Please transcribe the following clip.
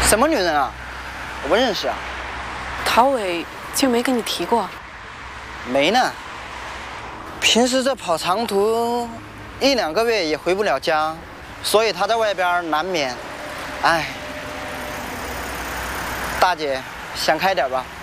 什么女人啊？我不认识啊。 陶伟就没跟你提过？ 没呢。平时这跑长途，1、2个月也回不了家，所以他在外边难免。哎，大姐，想开点吧。